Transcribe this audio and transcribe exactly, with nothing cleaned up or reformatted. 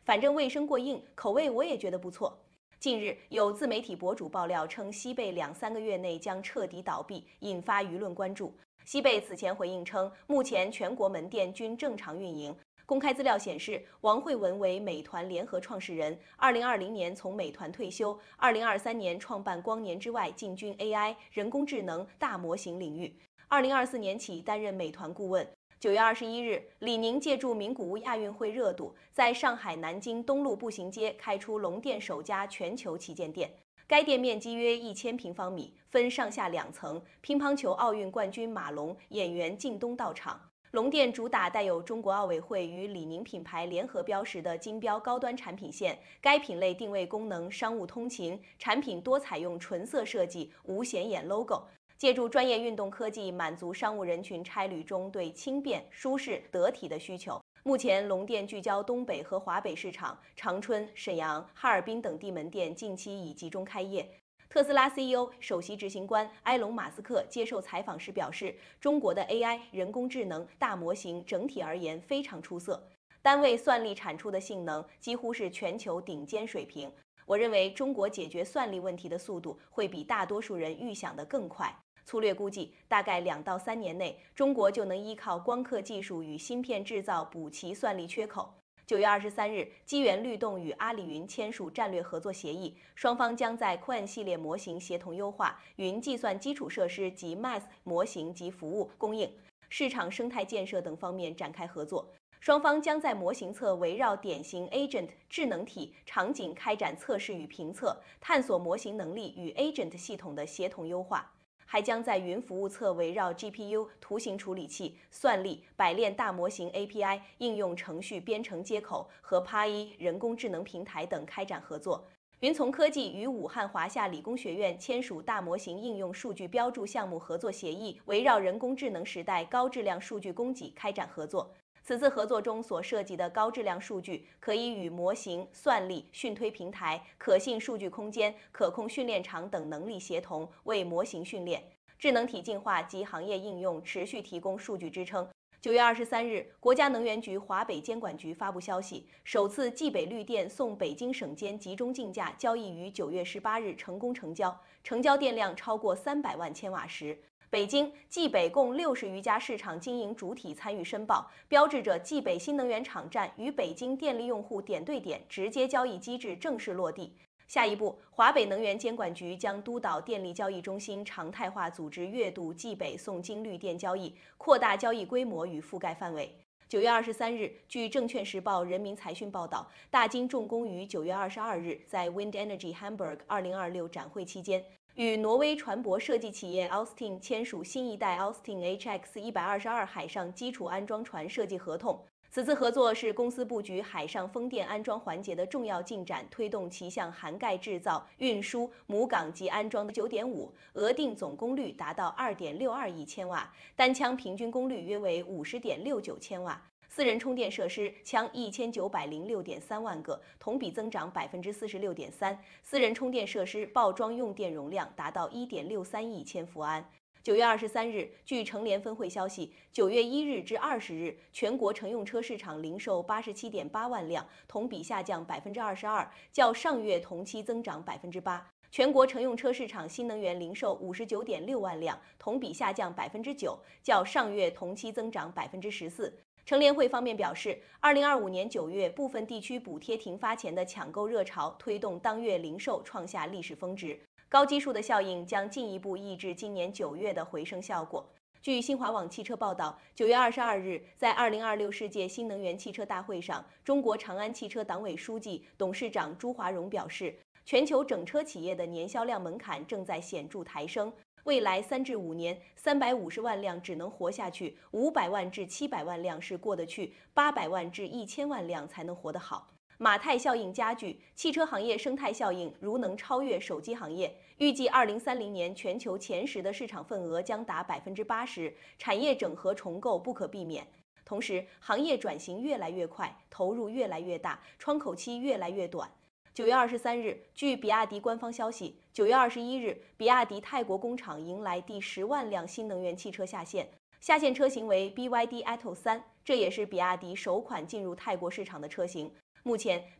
反正卫生过硬，口味我也觉得不错。近日，有自媒体博主爆料称，西贝两三个月内将彻底倒闭，引发舆论关注。西贝此前回应称，目前全国门店均正常运营。公开资料显示，王慧文为美团联合创始人，二零二零年从美团退休，二零二三年创办光年之外，进军 A I 人工智能大模型领域。二零二四年起担任美团顾问。九月二十一日，李宁借助名古屋亚运会热度，在上海南京东路步行街开出龙店首家全球旗舰店。该店面积约一千平方米，分上下两层。乒乓球奥运冠军马龙、演员靳东到场。龙店主打带有中国奥委会与李宁品牌联合标识的金标高端产品线，该品类定位功能商务通勤，产品多采用纯色设计，无显眼 logo， 借助专业运动科技满足商务人群差旅中对轻便、舒适、得体的需求。目前龙店聚焦东北和华北市场，长春、沈阳、哈尔滨等地门店近期已集中开业。特斯拉 C E O、首席执行官埃隆·马斯克接受采访时表示，中国的 A I 人工智能大模型整体而言非常出色，单位算力产出的性能几乎是全球顶尖水平。我认为中国解决算力问题的速度会比大多数人预想的更快。粗略估计，大概两到三年内，中国就能依靠光刻技术与芯片制造补齐算力缺口。九月二十三日，机缘律动与阿里云签署战略合作协议，双方将在 Qwen 系列模型协同优化、云计算基础设施及 M A S 模型及服务供应、市场生态建设等方面展开合作。双方将在模型侧围绕典型 Agent 智能体场景开展测试与评测，探索模型能力与 Agent 系统的协同优化。还将在云服务侧围绕 G P U、图形处理器、算力、百链大模型 A P I、应用程序编程接口和 P A I 人工智能平台等开展合作。云从科技与武汉华夏理工学院签署大模型应用数据标注项目合作协议，围绕人工智能时代高质量数据供给开展合作。此次合作中所涉及的高质量数据，可以与模型、算力、讯推平台、可信数据空间、可控训练场等能力协同，为模型训练、智能体进化及行业应用持续提供数据支撑。九月二十三日，国家能源局华北监管局发布消息，首次冀北绿电送北京省间集中竞价交易于九月十八日成功成交，成交电量超过三百万千瓦时。北京、冀北共六十余家市场经营主体参与申报，标志着冀北新能源场站与北京电力用户点对点直接交易机制正式落地。下一步，华北能源监管局将督导电力交易中心常态化组织月度冀北送京绿电交易，扩大交易规模与覆盖范围。九月二十三日，据证券时报人民财讯报道，大金重工于九月二十二日在 Wind Energy Hamburg 二零二六展会期间，与挪威船舶设计企业 Austin 签署新一代 Austin H X 一百二十二海上基础安装船设计合同。此次合作是公司布局海上风电安装环节的重要进展，推动其向涵盖制造、运输、母港及安装的 九点五， 额定总功率达到 二点六二亿千瓦，单枪平均功率约为 五十点六九千瓦。私人充电设施枪一千九百零六点三万个，同比增长百分之四十六点三。私人充电设施报装用电容量达到一点六三亿千伏安。九月二十三日，据成联分会消息，九月一日至二十日，全国乘用车市场零售八十七点八万辆，同比下降百分之二十二，较上月同期增长百分之八。全国乘用车市场新能源零售五十九点六万辆，同比下降百分之九，较上月同期增长百分之十四。乘联会方面表示，二零二五年九月部分地区补贴停发前的抢购热潮，推动当月零售创下历史峰值。高基数的效应将进一步抑制今年九月的回升效果。据新华网汽车报道，九月二十二日，在二零二六世界新能源汽车大会上，中国长安汽车党委书记、董事长朱华荣表示，全球整车企业的年销量门槛正在显著抬升，未来三至五年，三百五十万辆只能活下去，五百万至七百万辆是过得去，八百万至一千万辆才能活得好。马太效应加剧，汽车行业生态效应如能超越手机行业，预计二零三零年全球前十的市场份额将达百分之八十，产业整合重构不可避免。同时，行业转型越来越快，投入越来越大，窗口期越来越短。九月二十三日，据比亚迪官方消息，九月二十一日，比亚迪泰国工厂迎来第十万辆新能源汽车下线，下线车型为 B Y D Atto 三，这也是比亚迪首款进入泰国市场的车型。目前，